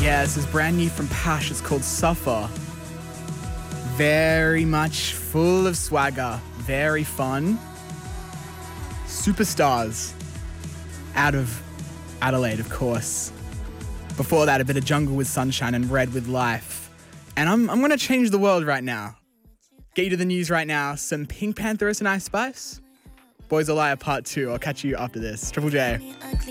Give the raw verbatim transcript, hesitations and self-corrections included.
Yeah, this is brand new from Pash. It's called Suffer. Very much full of swagger. Very fun. Superstars. Out of Adelaide, of course. Before that, a bit of Jungle with Sunshine and Red with Life. And I'm I'm going to change the world right now. Get you to the news right now. Some Pink Panther and Ice Spice. Boys a Liar Part two. I'll catch you after this. Triple J.